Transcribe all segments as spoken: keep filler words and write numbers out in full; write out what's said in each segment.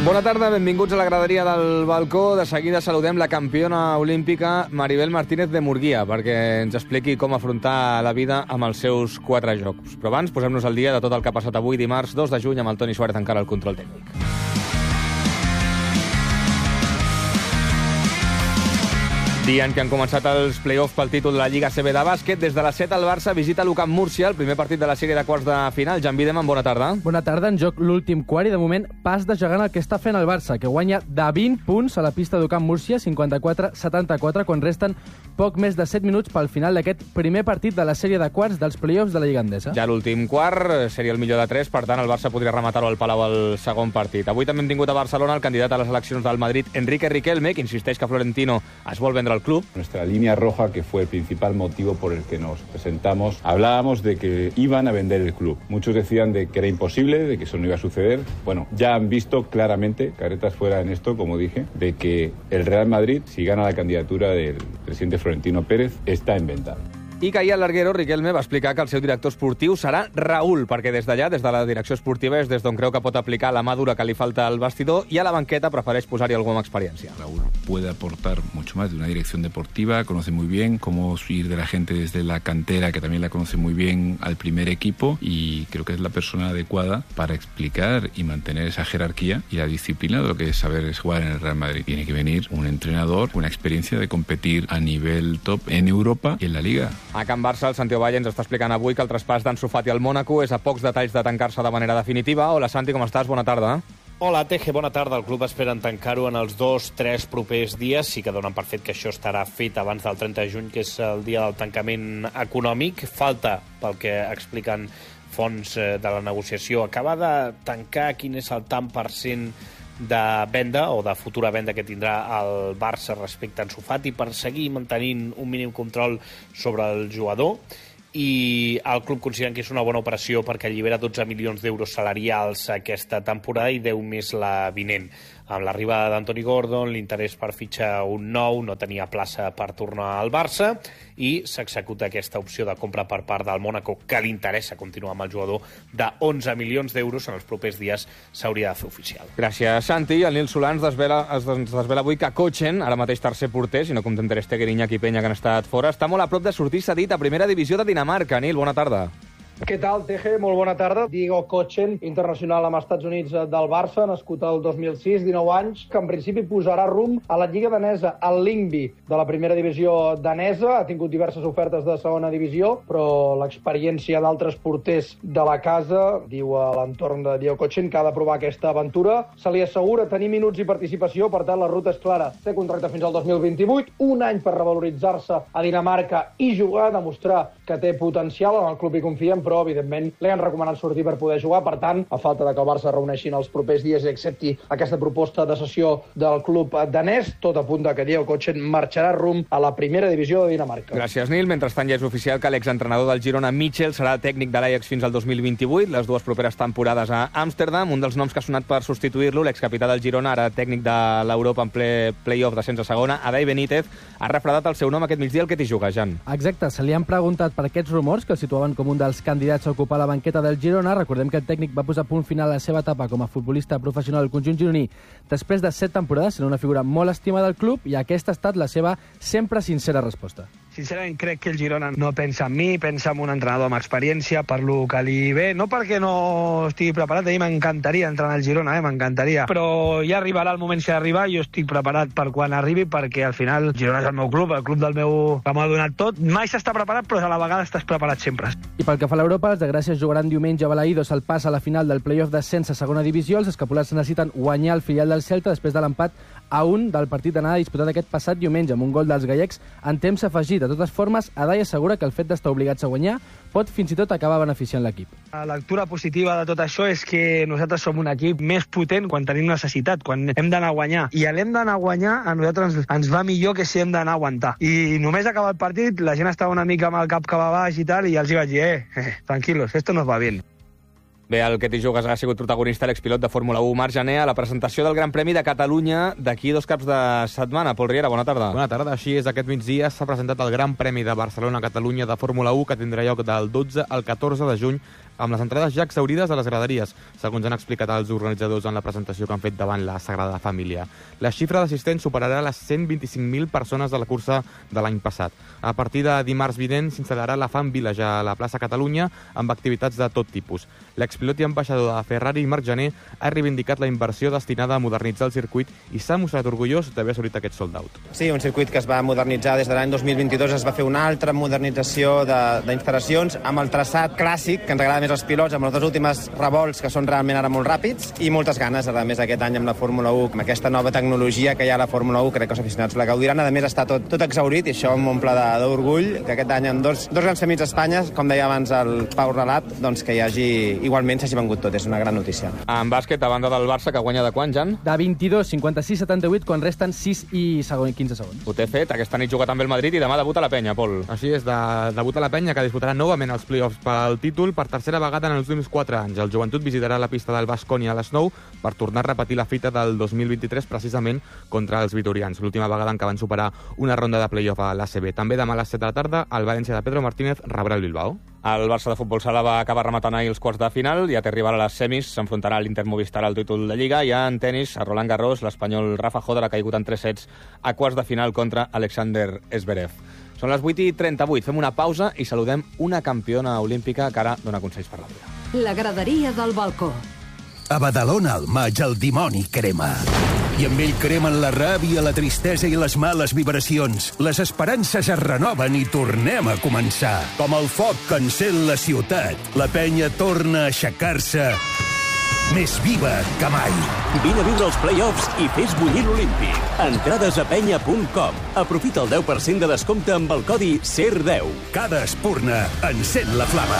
Bona tarda, benvinguts a la graderia del balcó. De seguida saludem la campiona olímpica Maribel Martínez de Murguia perquè ens expliqui com afrontar la vida amb els seus quatre jocs. Però abans, posem-nos al dia de tot el que ha passat avui, dimarts dos de juny, amb el Toni Suárez encara al control tècnic. Dia en què han començat els play-offs pel títol de la Lliga C B de bàsquet. Des de les set el Barça visita l'U Camp Múrcia, el primer partit de la sèrie de quarts de final. Jan Wiedemann, bona tarda. Bona tarda, en joc l'últim quart i de moment pas de gegant el que està fent el Barça, que guanya de vint punts a la pista d'U Camp Múrcia, cinquanta-quatre a setanta-quatre, quan resten poc més de set minuts pel final d'aquest primer partit de la sèrie de quarts dels play-offs de la Lliga Endesa. Ja l'últim quart seria el millor de tres, per tant el Barça podria rematar-ho al Palau al segon partit. Avui també hem tingut a Barcelona el candidat a les eleccions del Madrid, Enrique Riquelme, que insisteix que Florentino es vol vendre al club. Nuestra línea roja, que fue el principal motivo por el que nos presentamos, hablábamos de que iban a vender el club. Muchos decían de que era imposible, de que eso no iba a suceder. Bueno, ya han visto claramente, caretas fuera en esto, como dije, de que el Real Madrid, si gana la candidatura del presidente Florentino Pérez, está en venta. I que ahir al Larguero Riquelme va explicar que el seu director esportiu serà Raúl, perquè des d'allà, des de la direcció esportiva, és des d'on creu que pot aplicar la mà dura que li falta al vestidor, i a la banqueta prefereix posar-hi alguna experiència. Raúl puede aportar mucho más de una dirección deportiva, conoce muy bien cómo ir de la gente desde la cantera, que también la conoce muy bien, al primer equipo, y creo que es la persona adecuada para explicar y mantener esa jerarquía y la disciplina de lo que es saber jugar en el Real Madrid. Tiene que venir un entrenador con una experiencia de competir a nivel top en Europa y en la Liga. A Can Barça, el Santi Ovalle ens està explicant avui que el traspàs d'Ansu Fati al Mónaco és a pocs detalls de tancar-se de manera definitiva. Hola, Santi, com estàs? Bona tarda. Hola, Teje, bona tarda. El club espera tancar-ho en els dos, tres propers dies. Sí que donen per fet que això estarà fet abans del trenta de juny, que és el dia del tancament econòmic. Falta, pel que expliquen fonts de la negociació, acabar de tancar quin és el tant per cent de venda o de futura venda que tindrà el Barça respecte a Ansu Fati per seguir mantenint un mínim control sobre el jugador, i el club considera que és una bona operació perquè allibera dotze milions d'euros salarials aquesta temporada i deu més la vinent. Amb l'arribada d'Anthony Gordon, l'interès per fitxar un nou, no tenia plaça per tornar al Barça, i s'executa aquesta opció de compra per part del Mónaco, que li interessa continuar amb el jugador, de onze milions d'euros. En els propers dies s'hauria de fer oficial. Gràcies, Santi. El Nil Solà ens desvela, ens desvela avui que Kochen, ara mateix tercer porter, si no comptem Ter Stegen i Iñaki Peña, que han estat fora, està molt a prop de sortir cedit a primera divisió de Dinamarca. Nil, bona tarda. Què tal, Teje? Molt bona tarda. Diego Kochen, internacional amb Estats Units del Barça, nascut el dos mil sis, dinou anys, que en principi posarà rumb a la Lliga danesa, al Lyngby, de la primera divisió danesa. Ha tingut diverses ofertes de segona divisió, però l'experiència d'altres porters de la casa, diu a l'entorn de Diego Kochen, que ha de provar aquesta aventura. Se li assegura tenir minuts i participació, per tant la ruta és clara. Té contracte fins al dos mil vint-i-vuit, un any per revaloritzar-se a Dinamarca i jugar, demostrar que té potencial, en el club hi confiem, però evidentment li han recomanat sortir per poder jugar. Per tant, a falta de que el Barça reuneixi en els propers dies i accepti aquesta proposta de cessió del club danès, tot apunta que Diego Kochen marxarà rumb a la primera divisió de Dinamarca. Gràcies, Nil. Mentrestant, ja és oficial que l'exentrenador del Girona, Mitchell, serà tècnic de l'Ajax fins al dos mil vint-i-vuit, les dues properes temporades a Amsterdam. Un dels noms que ha sonat per substituir-lo, l'excapità del Girona, ara tècnic de l'Europa en ple play-off d'ascens a segona, Adai Benítez, ha refredat el seu nom aquest migdia al que t'hi juga, Jan. Exacte, se li han preguntat per aquests rumors que el situaven com un dels candidats a ocupar la banqueta del Girona. Recordem que el tècnic va posar punt final a la seva etapa com a futbolista professional del conjunt gironí després de set temporades, sent una figura molt estimada del club, i aquesta ha estat la seva sempre sincera resposta. Sincerament crec que el Girona no pensa en mi, pensa en un entrenador amb experiència, per lo que li ve, no perquè no estigui preparat, a mi m'encantaria entrenar al Girona, eh, m'encantaria, però ja arribarà el moment si ha d'arribar, jo estic preparat per quan arribi, perquè al final Girona és el meu club, el club del meu que m'ha donat tot, mai s'està preparat, però a la vegada estàs preparat sempre. I pel que fa a l'Europa, els de Gràcia jugaran diumenge a Balaïdos el pas a la final del play-off d'ascens a segona divisió. Els escapulars necessiten guanyar el filial del Celta després de l'empat a un del partit d'anada disputat aquest passat diumenge amb un gol dels gallecs en temps afegit. De totes formes, Adai assegura que el fet d'estar obligats a guanyar pot fins i tot acabar beneficiant l'equip. La lectura positiva de tot això és que nosaltres som un equip més potent quan tenim necessitat, quan hem d'anar a guanyar. I a l'hem d'anar a guanyar a nosaltres ens, ens va millor que si hem d'anar a aguantar. I només acabar el partit, la gent estava una mica amb el cap cap a baix i tal, i els hi vaig dir, eh, eh tranquilos, esto nos va bien. Bé, el que t'hi jugues ha sigut protagonista l'expilot de Fórmula u, Marc Jané, a la presentació del Gran Premi de Catalunya d'aquí dos caps de setmana. Pol Riera, bona tarda. Bona tarda. Així és, aquest migdia s'ha presentat el Gran Premi de Barcelona-Catalunya de Fórmula u, que tindrà lloc del dotze al catorze de juny amb les entrades ja exhaurides a les graderies, segons han explicat els organitzadors en la presentació que han fet davant la Sagrada Família. La xifra d'assistents superarà les cent vint-i-cinc mil persones de la cursa de l'any passat. A partir de dimarts vinent s'instal·larà la Fan Village a la plaça Catalunya amb activitats de tot tipus. L'expilot i ambaixador de Ferrari, Marc Jané, ha reivindicat la inversió destinada a modernitzar el circuit i s'ha mostrat orgullós d'haver assolit aquest sold out. Sí, un circuit que es va modernitzar des de l'any dos mil vint-i-dos, es va fer una altra modernització d'instal·lacions amb el traçat clàssic, que ens agrada més als pilots, amb les dues últimes revolts que són realment ara molt ràpids, i moltes ganes, a més, aquest any amb la Fórmula u, amb aquesta nova tecnologia que hi ha a la Fórmula u, crec que els aficionats la gaudiran. A més, està tot, tot exhaurit i això m'omple d'orgull, que aquest any amb dos, dos grans premis a Espanya, com deia abans el Pau Relat, doncs que hi hagi, igualment s'hagi vengut tot, és una gran notícia. En bàsquet, a banda del Barça, que guanya de quan, Jan? De vint-i-dos, cinquanta-sis setanta-vuit, quan resten sis i quinze segons. Ho té fet, aquesta nit juga també el Madrid i demà debuta la Penya, Pol. Així és, de, debuta la Penya, que disputarà novament els play-offs pel títol per tercera vegada en els últims quatre anys. El Joventut visitarà la pista del Baskonia a les nou per tornar a repetir la fita del dos mil vint-i-tres precisament contra els vitorians, l'última vegada en què van superar una ronda de play-off a l'A C B. També demà a les set de la tarda, el València de Pedro Martínez rebrà el Bilbao. El Barça de futbol sala va acabar rematant ahir els quarts de final, ja té arribar a les semis, s'enfrontarà a l'Inter Movistar al títol de Lliga, i en tenis, a Roland Garros, l'espanyol Rafa Joder ha caigut en tres sets a quarts de final contra Alexander Zverev. Són les vuit i trenta-vuit, fem una pausa i saludem una campiona olímpica que ara dona consells per la vida. La graderia del balcó. A Badalona al maig el dimoni crema. I amb ell cremen la ràbia, la tristesa i les males vibracions. Les esperances es renoven i tornem a començar. Com el foc que encén la ciutat, la penya torna a aixecar-se més viva que mai. Vine a viure els play-offs i fes bullir l'Olímpic. Entrades a penya punt com. Aprofita el deu per cent de descompte amb el codi S E R deu. Cada espurna encén la flama.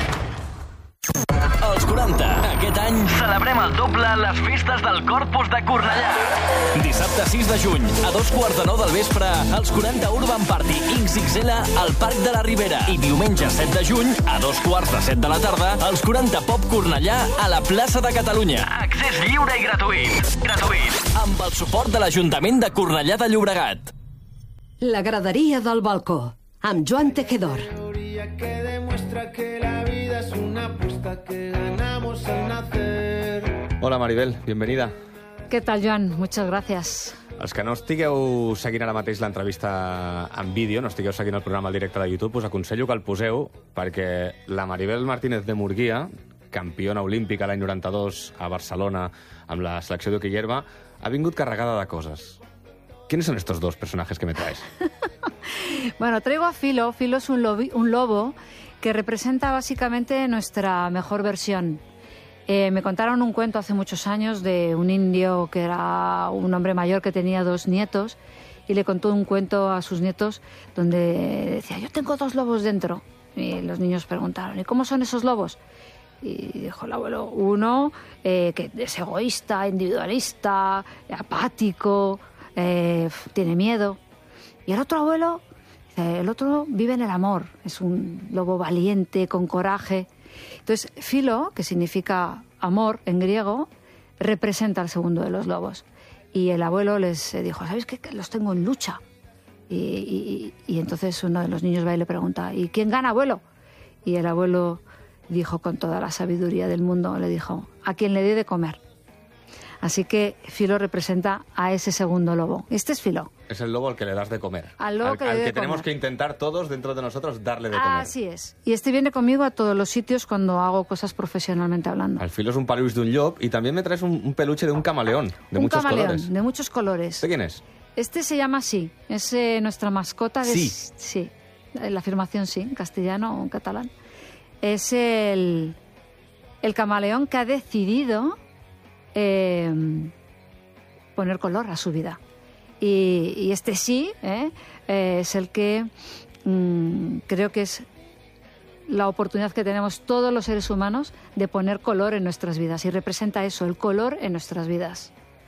Els quaranta. Aquest any celebrem el doble a les festes del Corpus de Cornellà. Dissabte sis de juny, a dos quarts de nou del vespre, els quaranta Urban Party X X L al Parc de la Ribera. I diumenge set de juny, a dos quarts de set de la tarda, els quaranta Pop Cornellà a la plaça de Catalunya. Accés lliure i gratuït. Gratuït. Amb el suport de l'Ajuntament de Cornellà de Llobregat. La graderia del balcó, amb Joan Tejedor. Que demuestra que la vida es una apuesta que ganamos al nacer. Hola Maribel, bienvenida. ¿Qué tal, Joan? Muchas gracias. Els que no estigueu seguint ara mateix l'entrevista en vídeo, no estigueu seguint el programa al directe de YouTube, us aconsello que el poseu perquè la Maribel Martínez de Murguía, campiona olímpica l'any noranta-dos a Barcelona amb la selecció d'hoquei herba, ha vingut carregada de coses. ¿Quiénes son estos dos personajes que me traes? Bueno, traigo a Filo. Filo es un, lobi, un lobo que representa básicamente nuestra mejor versión. Eh, me contaron un cuento hace muchos años de un indio que era un hombre mayor que tenía dos nietos y le contó un cuento a sus nietos donde decía, yo tengo dos lobos dentro. Y los niños preguntaron, ¿y cómo son esos lobos? Y dijo el abuelo, uno eh, que es egoísta, individualista, apático, eh, tiene miedo. Y el otro abuelo, el otro vive en el amor, es un lobo valiente, con coraje. Entonces, Philo, que significa amor en griego, representa al segundo de los lobos. Y el abuelo les dijo, ¿sabéis qué? Que los tengo en lucha. Y, y, y entonces uno de los niños va y le pregunta, ¿y quién gana, abuelo? Y el abuelo dijo con toda la sabiduría del mundo, le dijo, a quien le dé de comer. Así que Philo representa a ese segundo lobo. Este es Philo. Es el lobo al que le das de comer. Al lobo al, que, le al de que tenemos comer. que intentar todos dentro de nosotros darle de comer. Así es. Y este viene conmigo a todos los sitios cuando hago cosas profesionalmente hablando. El Philo es un peluche de un llop y también me traes un, un peluche de un camaleón de un muchos camaleón, colores. de muchos colores. ¿De quién es? Este se llama Sí. Es eh, nuestra mascota. De... Sí. Sí. La afirmación sí, en castellano o en catalán. Es el, el camaleón que ha decidido eh, poner color a su vida. Y, y este sí ¿eh? Eh, es el que mmm, creo que es la oportunidad que tenemos todos los seres humanos de poner color en nuestras vidas. Y representa eso, el color en nuestras vidas.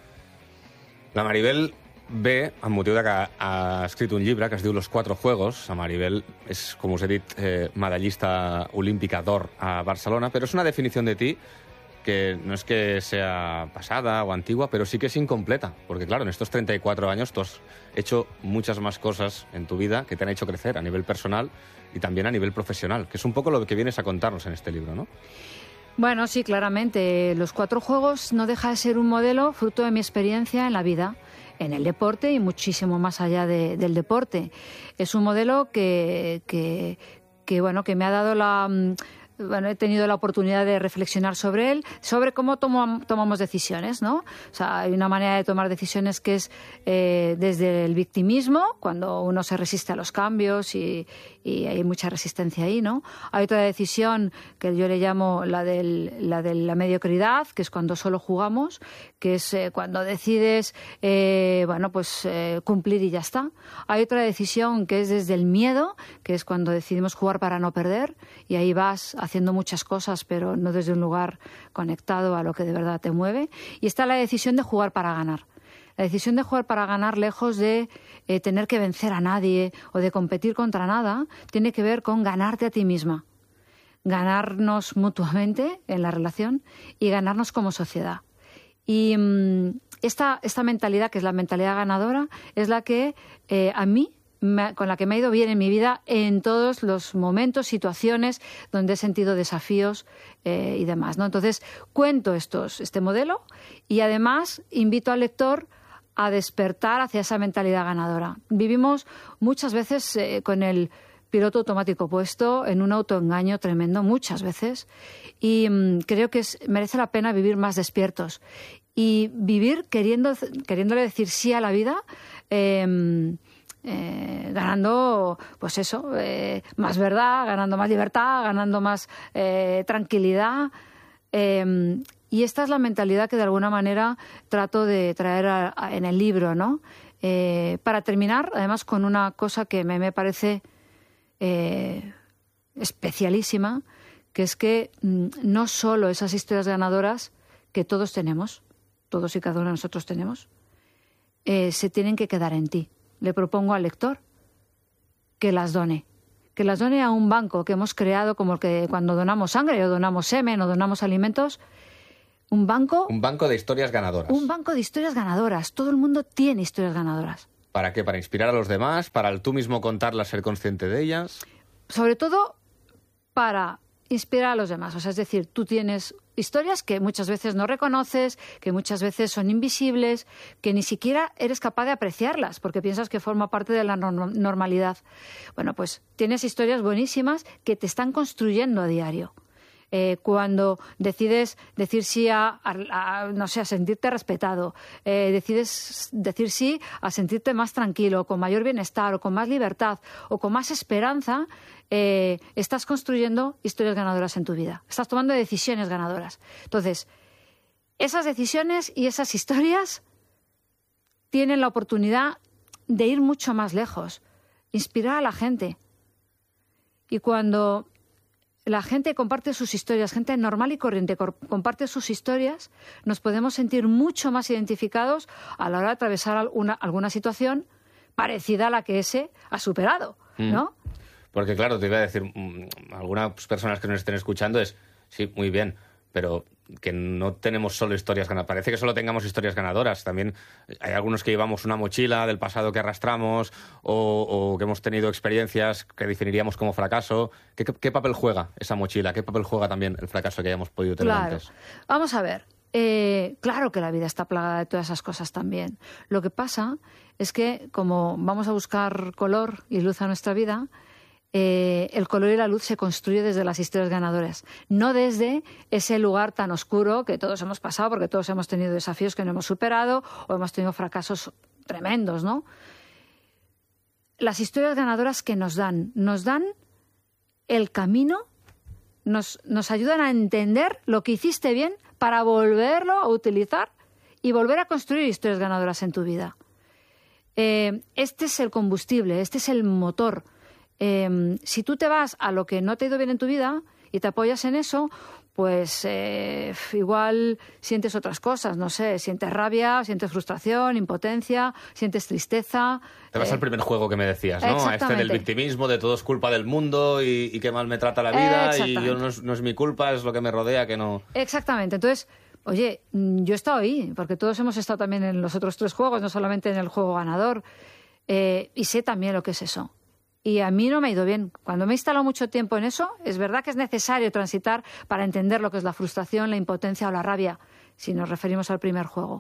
La Maribel ve, amb motiu de que ha escrit un llibre que es diu Los Cuatro Juegos. La Maribel és, com us he dit, eh, medallista olímpica d'or a Barcelona, però és una definició de ti que no es que sea pasada o antigua, pero sí que es incompleta. Porque claro, en estos treinta y cuatro años tú has hecho muchas más cosas en tu vida que te han hecho crecer a nivel personal y también a nivel profesional, que es un poco lo que vienes a contarnos en este libro, ¿no? Bueno, sí, claramente. Los cuatro juegos no deja de ser un modelo fruto de mi experiencia en la vida, en el deporte y muchísimo más allá de, del deporte. Es un modelo que, que, que, bueno, que me ha dado la... Bueno, he tenido la oportunidad de reflexionar sobre él, sobre cómo tomo, tomamos decisiones, ¿no? O sea, hay una manera de tomar decisiones que es eh, desde el victimismo, cuando uno se resiste a los cambios y, y hay mucha resistencia ahí, ¿no? Hay otra decisión que yo le llamo la, del, la de la mediocridad, que es cuando solo jugamos, que es eh, cuando decides, eh, bueno, pues eh, cumplir y ya está. Hay otra decisión que es desde el miedo, que es cuando decidimos jugar para no perder, y ahí vas haciendo muchas cosas, pero no desde un lugar conectado a lo que de verdad te mueve. Y está la decisión de jugar para ganar. La decisión de jugar para ganar, lejos de eh, tener que vencer a nadie o de competir contra nada, tiene que ver con ganarte a ti misma. Ganarnos mutuamente en la relación y ganarnos como sociedad. Y mmm, esta, esta mentalidad, que es la mentalidad ganadora, es la que eh, a mí Me, con la que me ha ido bien en mi vida en todos los momentos, situaciones donde he sentido desafíos eh, y demás, ¿no? Entonces, cuento estos, este modelo y además invito al lector a despertar hacia esa mentalidad ganadora. Vivimos muchas veces eh, con el piloto automático puesto en un autoengaño tremendo, muchas veces, y mmm, creo que es, merece la pena vivir más despiertos y vivir queriendo, queriéndole decir sí a la vida, eh, Eh, ganando, pues eso, eh, más verdad, ganando más libertad, ganando más eh, tranquilidad. Eh, y esta es la mentalidad que de alguna manera trato de traer a, a, en el libro, ¿no? Eh, para terminar, además, con una cosa que me, me parece eh, especialísima, que es que mm, no solo esas historias ganadoras que todos tenemos, todos y cada uno de nosotros tenemos, eh, se tienen que quedar en ti. Le propongo al lector que las done, que las done a un banco que hemos creado, como el que cuando donamos sangre o donamos semen o donamos alimentos, un banco... Un banco de historias ganadoras. Un banco de historias ganadoras. Todo el mundo tiene historias ganadoras. ¿Para qué? ¿Para inspirar a los demás? ¿Para el tú mismo contarlas, ser consciente de ellas? Sobre todo para inspirar a los demás. O sea, es decir, tú tienes historias que muchas veces no reconoces, que muchas veces son invisibles, que ni siquiera eres capaz de apreciarlas porque piensas que forma parte de la norm- normalidad. Bueno, pues tienes historias buenísimas que te están construyendo a diario. Eh, cuando decides decir sí a, a, a, no sé, a sentirte respetado, eh, decides decir sí a sentirte más tranquilo, con mayor bienestar o con más libertad o con más esperanza, eh, estás construyendo historias ganadoras en tu vida. Estás tomando decisiones ganadoras. Entonces, esas decisiones y esas historias tienen la oportunidad de ir mucho más lejos, inspirar a la gente. Y cuando la gente comparte sus historias, gente normal y corriente comparte sus historias, nos podemos sentir mucho más identificados a la hora de atravesar alguna, alguna situación parecida a la que ese ha superado, ¿no? Mm. Porque claro, te iba a decir, algunas personas que nos estén escuchando es, sí, muy bien, pero que no tenemos solo historias ganadoras. Parece que solo tengamos historias ganadoras. También hay algunos que llevamos una mochila del pasado que arrastramos o, o que hemos tenido experiencias que definiríamos como fracaso. ¿Qué, qué, qué papel juega esa mochila? ¿Qué papel juega también el fracaso que hayamos podido tener claro. antes? Vamos a ver. Eh, claro que la vida está plagada de todas esas cosas también. Lo que pasa es que como vamos a buscar color y luz a nuestra vida, Eh, el color y la luz se construye desde las historias ganadoras, no desde ese lugar tan oscuro que todos hemos pasado, porque todos hemos tenido desafíos que no hemos superado o hemos tenido fracasos tremendos, ¿no? Las historias ganadoras que nos dan, nos dan el camino, nos, nos ayudan a entender lo que hiciste bien para volverlo a utilizar y volver a construir historias ganadoras en tu vida. Eh, este es el combustible, este es el motor. Eh, si tú te vas a lo que no te ha ido bien en tu vida y te apoyas en eso, pues eh, igual sientes otras cosas, no sé, sientes rabia, sientes frustración, impotencia, sientes tristeza. Te vas eh, al primer juego que me decías, ¿no? A este del victimismo, de todo es culpa del mundo y, y qué mal me trata la vida y yo no es, no es mi culpa, es lo que me rodea, que no... Exactamente, entonces, oye, yo he estado ahí, porque todos hemos estado también en los otros tres juegos, no solamente en el juego ganador, eh, y sé también lo que es eso. Y a mí no me ha ido bien. Cuando me he instalado mucho tiempo en eso, es verdad que es necesario transitar para entender lo que es la frustración, la impotencia o la rabia, si nos referimos al primer juego.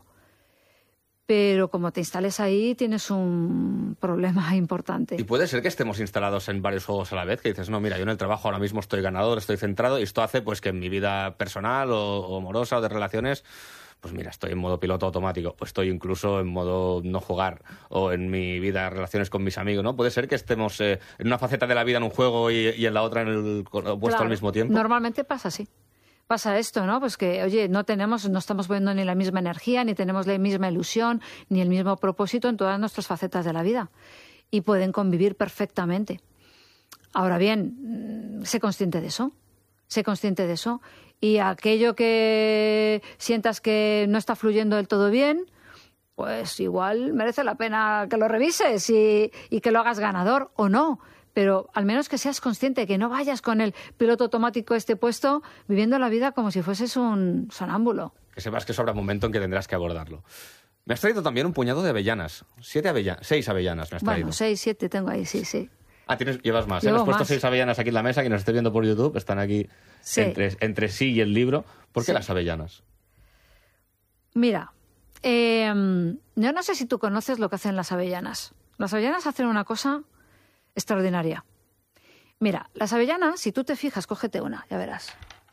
Pero como te instales ahí, tienes un problema importante. Y puede ser que estemos instalados en varios juegos a la vez, que dices, no, mira, yo en el trabajo ahora mismo estoy ganador, estoy centrado, y esto hace pues que en mi vida personal o, o amorosa o de relaciones... Pues mira, estoy en modo piloto automático, o estoy incluso en modo no jugar, o en mi vida, relaciones con mis amigos, ¿no? Puede ser que estemos eh, en una faceta de la vida en un juego y, y en la otra en el opuesto claro, al mismo tiempo. Normalmente pasa así. Pasa esto, ¿no? Pues que, oye, no tenemos, no estamos poniendo ni la misma energía, ni tenemos la misma ilusión, ni el mismo propósito en todas nuestras facetas de la vida. Y pueden convivir perfectamente. Ahora bien, sé consciente de eso. Sé consciente de eso. Y aquello que sientas que no está fluyendo del todo bien, pues igual merece la pena que lo revises y, y que lo hagas ganador o no. Pero al menos que seas consciente, que no vayas con el piloto automático este puesto viviendo la vida como si fueses un sonámbulo. Que sepas que sobra un momento en que tendrás que abordarlo. Me has traído también un puñado de avellanas. Siete avellanas, seis avellanas me has traído. Bueno, seis, siete tengo ahí, sí, sí. Ah, tienes, llevas más. Llevo ¿eh? Has puesto más. seis avellanas aquí en la mesa, que nos esté viendo por YouTube. Están aquí Sí. entre, entre sí y el libro. ¿Por qué Sí. las avellanas? Mira, eh, yo no sé si tú conoces lo que hacen las avellanas. Las avellanas hacen una cosa extraordinaria. Mira, las avellanas, si tú te fijas, cógete una, ya verás.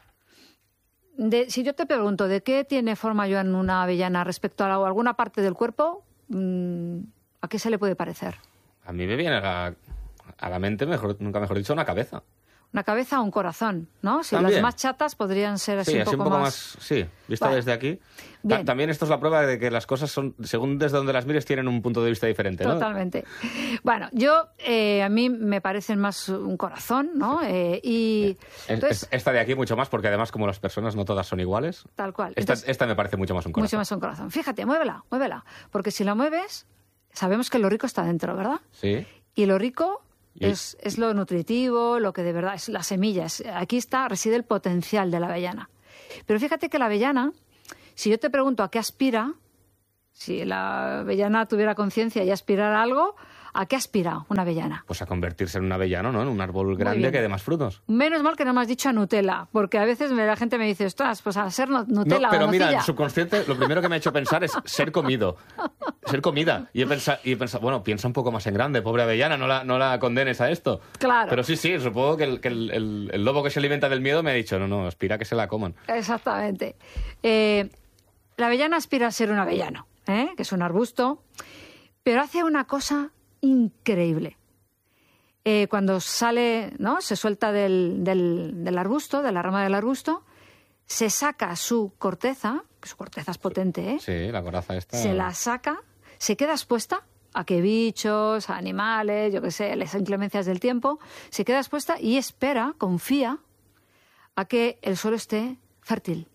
De, si yo te pregunto de qué tiene forma yo en una avellana respecto a la- alguna parte del cuerpo, mmm, ¿a qué se le puede parecer? A mí me viene a la, a la mente, mejor, nunca mejor dicho, una cabeza. Una cabeza o un corazón, ¿no? Si También. las más chatas podrían ser así Sí, un así poco, un poco más... más... Sí, visto Vale. desde aquí. Bien. Ta- También esto es la prueba de que las cosas son, según desde donde las mires, tienen un punto de vista diferente, ¿no? Totalmente. Bueno, yo, eh, a mí me parecen más un corazón, ¿no? Eh, y Es- entonces, es- esta de aquí mucho más, porque además como las personas no todas son iguales, tal cual. esta, Entonces, esta me parece mucho más un corazón. mucho más un corazón. Fíjate, muévela, muévela. Porque si la mueves, sabemos que lo rico está dentro, ¿verdad? Sí. Y lo rico Y- es, es lo nutritivo, lo que de verdad es las semillas. Aquí está, reside el potencial de la avellana. Pero fíjate que la avellana, si yo te pregunto a qué aspira, si la avellana tuviera conciencia y aspirara a algo, ¿a qué aspira una avellana? Pues a convertirse en un avellano, ¿no? En un árbol grande bien. que dé más frutos. Menos mal que no me has dicho a Nutella, porque a veces me- la gente me dice, ostras, pues a ser no- Nutella No, pero o mira, nocilla. el subconsciente lo primero que me ha hecho pensar es ser comido. Ser comida. Y he pensado, y he pensado, bueno, piensa un poco más en grande, pobre avellana, no la, no la condenes a esto. Claro. Pero sí, sí, supongo que, el, que el, el- el lobo que se alimenta del miedo me ha dicho, no, no, aspira a que se la coman. Exactamente. Eh, la avellana aspira a ser un avellano, ¿eh? Que es un arbusto, pero hace una cosa increíble. Eh, cuando sale, ¿no? Se suelta del, del, del arbusto, de la rama del arbusto, se saca su corteza, que su corteza es potente, ¿eh? Sí, la coraza esta. Se la saca, se queda expuesta a que bichos, a animales, yo qué sé, las inclemencias del tiempo, se queda expuesta y espera, confía, a que el suelo esté fértil.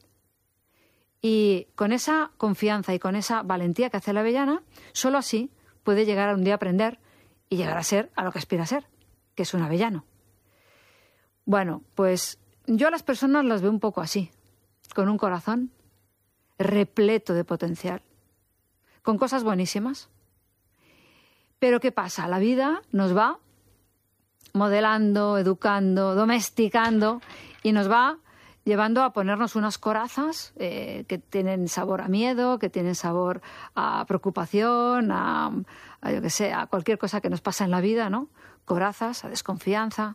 Y con esa confianza y con esa valentía que hace la avellana, solo así puede llegar a un día a aprender y llegar a ser a lo que aspira a ser, que es un avellano. Bueno, pues yo a las personas las veo un poco así, con un corazón repleto de potencial, con cosas buenísimas. Pero ¿qué pasa? La vida nos va modelando, educando, domesticando y nos va llevando a ponernos unas corazas eh, que tienen sabor a miedo, que tienen sabor a preocupación, a, a yo qué sé, a cualquier cosa que nos pasa en la vida, ¿no? Corazas, a desconfianza.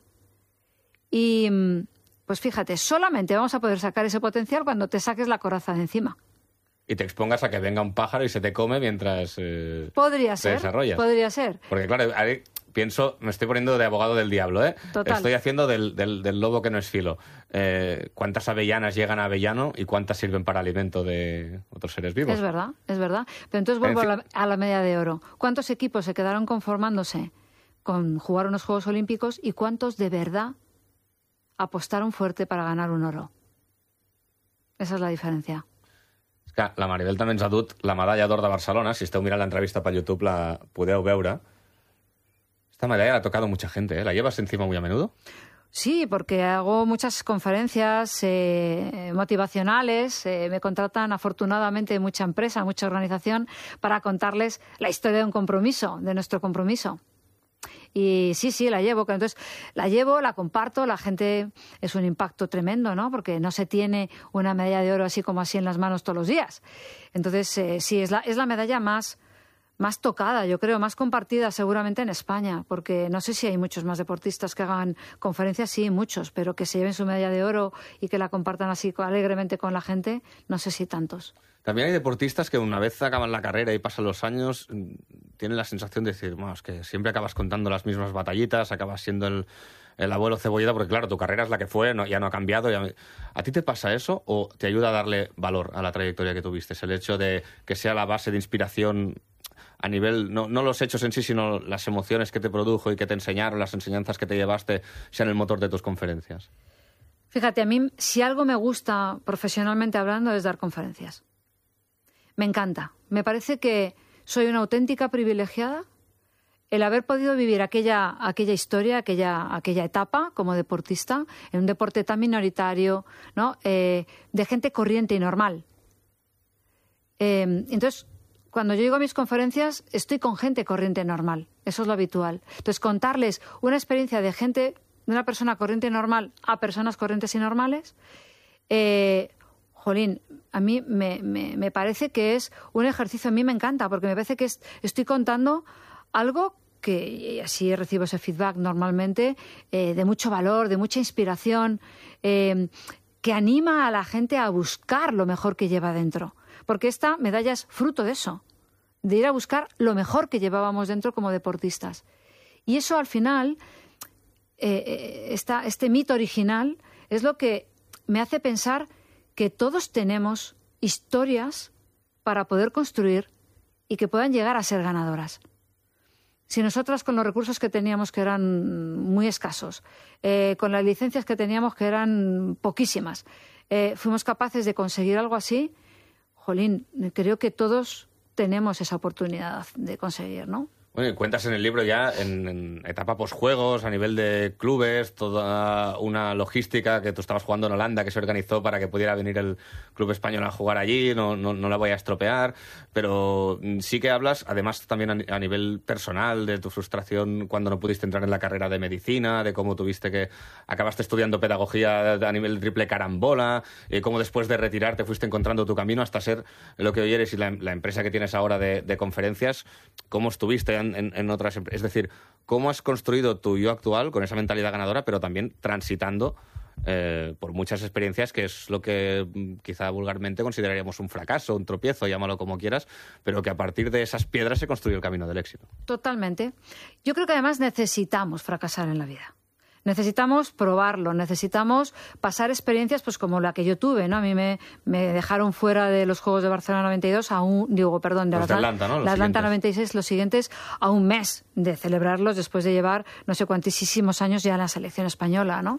Y pues fíjate, solamente vamos a poder sacar ese potencial cuando te saques la coraza de encima. Y te expongas a que venga un pájaro y se te come mientras eh, Podría te ser, desarrollas. podría ser. Porque claro, ahí pienso, me estoy poniendo de abogado del diablo, ¿eh? Total. Estoy haciendo del, del, del lobo que no es filo. Eh, ¿Cuántas avellanas llegan a avellano y cuántas sirven para alimento de otros seres vivos? Es verdad, es verdad. Pero entonces vuelvo a la, a la medalla de oro. ¿Cuántos equipos se quedaron conformándose con jugar unos Juegos Olímpicos y cuántos de verdad apostaron fuerte para ganar un oro? Esa és la diferència. És que la Maribel també ens ha dut la medalla d'or de Barcelona. Si esteu mirant l'entrevista per YouTube la podeu veure. Esta medalla la ha tocado mucha gente, ¿eh? ¿La llevas encima muy a menudo? Sí, porque hago muchas conferencias eh, motivacionales, eh, me contratan afortunadamente mucha empresa, mucha organización para contarles la historia de un compromiso, de nuestro compromiso. Y sí, sí, la llevo. Entonces, la llevo, la comparto, la gente es un impacto tremendo, ¿no? Porque no se tiene una medalla de oro así como así en las manos todos los días. Entonces, eh, sí, es la, es la medalla más... más tocada, yo creo, más compartida seguramente en España, porque no sé si hay muchos más deportistas que hagan conferencias, sí, muchos, pero que se lleven su medalla de oro y que la compartan así alegremente con la gente, no sé si tantos. También hay deportistas que una vez acaban la carrera y pasan los años, tienen la sensación de decir, bueno, es que siempre acabas contando las mismas batallitas, acabas siendo el, el abuelo cebolleta, porque claro, tu carrera es la que fue, no, ya no ha cambiado. Ya... ¿A ti te pasa eso o te ayuda a darle valor a la trayectoria que tuviste? El hecho de que sea la base de inspiración a nivel, no, no los hechos en sí, sino las emociones que te produjo y que te enseñaron, las enseñanzas que te llevaste, sean el motor de tus conferencias. Fíjate, a mí, si algo me gusta profesionalmente hablando, es dar conferencias. Me encanta. Me parece que soy una auténtica privilegiada el haber podido vivir aquella, aquella historia, aquella, aquella etapa como deportista, en un deporte tan minoritario, ¿no? Eh, de gente corriente y normal. Eh, entonces, cuando yo llego a mis conferencias, estoy con gente corriente y normal. Eso es lo habitual. Entonces, contarles una experiencia de gente, de una persona corriente y normal a personas corrientes y normales, eh, jolín, a mí me, me, me parece que es un ejercicio, a mí me encanta, porque me parece que es, estoy contando algo que, así recibo ese feedback normalmente, eh, de mucho valor, de mucha inspiración, eh, que anima a la gente a buscar lo mejor que lleva dentro. Porque esta medalla es fruto de eso, de ir a buscar lo mejor que llevábamos dentro como deportistas. Y eso al final, eh, esta, este mito original, es lo que me hace pensar que todos tenemos historias para poder construir y que puedan llegar a ser ganadoras. Si nosotras, con los recursos que teníamos, que eran muy escasos, eh, con las licencias que teníamos, que eran poquísimas, eh, fuimos capaces de conseguir algo así, jolín, creo que todos tenemos esa oportunidad de conseguir, ¿no? Bueno, y cuentas en el libro ya en, en etapa posjuegos, a nivel de clubes, toda una logística que tú estabas jugando en Holanda, que se organizó para que pudiera venir el club español a jugar allí, no, no, no la voy a estropear, pero sí que hablas, además también a, a nivel personal, de tu frustración cuando no pudiste entrar en la carrera de medicina, de cómo tuviste que, acabaste estudiando pedagogía a nivel triple carambola, y cómo después de retirarte fuiste encontrando tu camino hasta ser lo que hoy eres y la, la empresa que tienes ahora de, de conferencias. ¿Cómo estuviste En, en, en otras empresas? Es decir, ¿cómo has construido tu yo actual con esa mentalidad ganadora, pero también transitando eh, por muchas experiencias, que es lo que quizá vulgarmente consideraríamos un fracaso, un tropiezo, llámalo como quieras, pero que a partir de esas piedras se construye el camino del éxito? Totalmente. Yo creo que además necesitamos fracasar en la vida. Necesitamos probarlo, necesitamos pasar experiencias pues como la que yo tuve, ¿no? A mí me, me dejaron fuera de los Juegos de Barcelona noventa y dos a un, digo, perdón, de, los de Atlanta, ¿no? Los la Atlanta siguientes. noventa y seis, los siguientes, a un mes de celebrarlos después de llevar no sé cuantísimos años ya en la selección española, ¿no?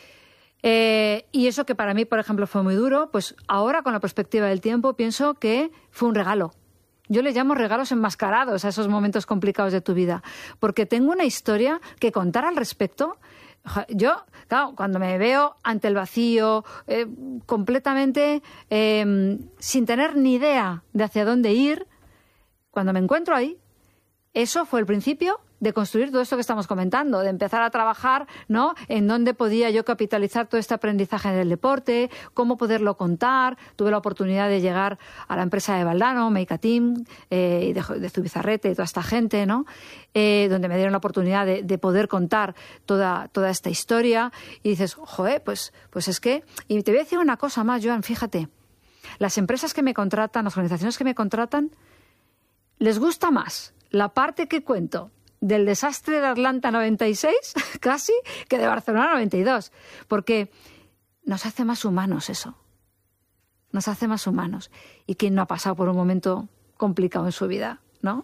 Eh, y eso que para mí, por ejemplo, fue muy duro, pues ahora con la perspectiva del tiempo pienso que fue un regalo. Yo le llamo regalos enmascarados a esos momentos complicados de tu vida, porque tengo una historia que contar al respecto. Yo, claro, cuando me veo ante el vacío, eh, completamente eh, sin tener ni idea de hacia dónde ir, cuando me encuentro ahí, eso fue el principio de construir todo esto que estamos comentando, de empezar a trabajar, ¿no?, en dónde podía yo capitalizar todo este aprendizaje del deporte, cómo poderlo contar. Tuve la oportunidad de llegar a la empresa de Valdano, Make a Team, eh, y de, de Zubizarrete y toda esta gente, ¿no?, eh, donde me dieron la oportunidad de, de poder contar toda, toda esta historia. Y dices, joder, pues, pues es que... Y te voy a decir una cosa más, Joan, fíjate. Las empresas que me contratan, las organizaciones que me contratan, les gusta más la parte que cuento del desastre de Atlanta noventa y seis, casi, que de Barcelona noventa y dos. Porque nos hace más humanos eso. Nos hace más humanos. ¿Y quién no ha pasado por un momento complicado en su vida, no?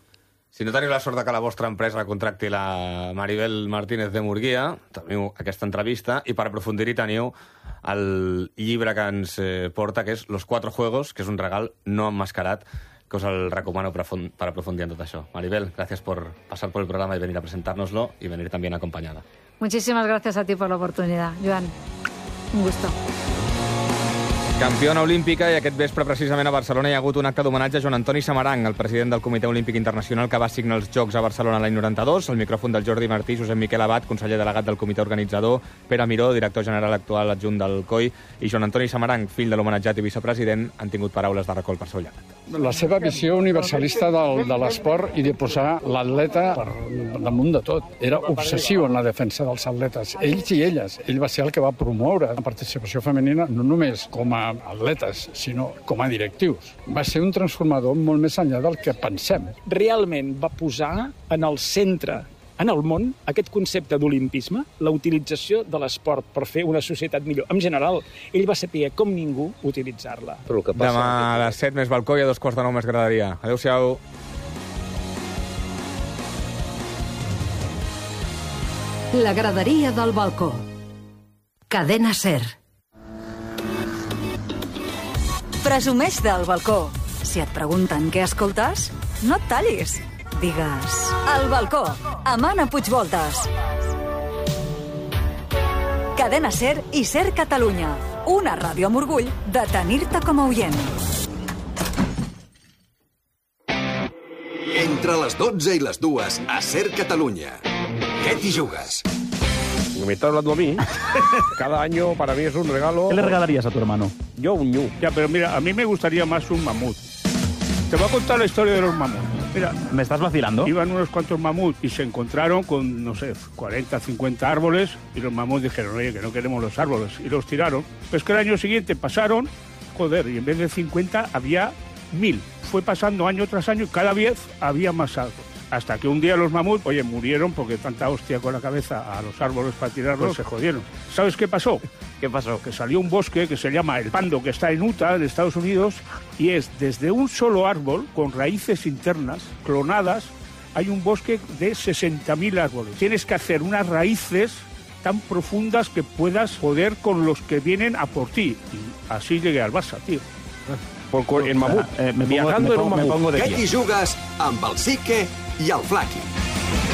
Si no teniu la sort de que la vostra empresa contracti la Maribel Martínez de Murguia, teniu aquesta entrevista i per aprofundir-hi teniu el llibre que ens porta, que és Los Cuatro Juegos, que és un regal no emmascarat, que us el recomano per aprofundir en tot això. Maribel, gracias por pasar por el programa y venir a presentárnoslo y venir también acompañada. Muchísimas gracias a ti por la oportunidad, Joan. Un gusto. Campiona olímpica, i aquest vespre precisament a Barcelona hi ha hagut un acte d'homenatge a Joan Antoni Samaranch, el president del Comitè Olímpic Internacional que va signar els Jocs a Barcelona l'any noranta-dos. El micròfon del Jordi Martí, Josep Miquel Abad, conseller delegat del comitè organitzador, Pere Miró, director general actual adjunt del C O I, i Joan Antoni Samaranch, fill de l'homenatjat i vicepresident, han tingut paraules de recol per seu llegat. La seva visió universalista del, de l'esport i de posar l'atleta per damunt de tot. Era obsessiu en la defensa dels atletes, ells i elles. Ell va ser el que va promoure la participació femenina no només com a atletes, sinó com a directius. Va ser un transformador molt més enllà del que pensem. Realment va posar en el centre, en el món, aquest concepte d'olimpisme, la utilització de l'esport per fer una societat millor. En general, ell va saber com ningú utilitzar-la. Demà a les set més balcó i a dos quarts de nou més graderia. Adéu-siau. La graderia del balcó. Cadena SER. Presumeix del balcó. Si et pregunten què escoltes, no et tallis. Digues... El balcó, amb Anna Puigvoltes. Cadena SER i SER Catalunya. Una ràdio amb orgull de tenir-te com a oient. Entre les dotze i les dues a SER Catalunya. ¿Qué t'hi jugues? Me está hablando a mí. Cada año para mí es un regalo. ¿Qué le regalarías a tu hermano? Yo un ñu. Ya, pero mira, a mí me gustaría más un mamut. Te voy a contar la historia de los mamuts. Mira, ¿me estás vacilando? Iban unos cuantos mamuts y se encontraron con, no sé, cuarenta, cincuenta árboles y los mamuts dijeron, oye, que no queremos los árboles, y los tiraron. Pues que el año siguiente pasaron, joder, y en vez de cincuenta había mil. Fue pasando año tras año y cada vez había más árboles. Hasta que un día los mamuts, oye, murieron porque tanta hostia con la cabeza a los árboles para tirarlos, se jodieron. ¿Sabes qué pasó? ¿Qué pasó? Que salió un bosque que se llama el Pando, que está en Utah, en Estados Unidos, y es desde un solo árbol, con raíces internas, clonadas, hay un bosque de sesenta mil árboles. Tienes que hacer unas raíces tan profundas que puedas poder con los que vienen a por ti. Y así llegué al Barça, tío. Por, en mamut, eh, me viajando pongo, me pongo, en un mamut. Me pongo de Què t'hi jugues amb el Sique i el Flaqui?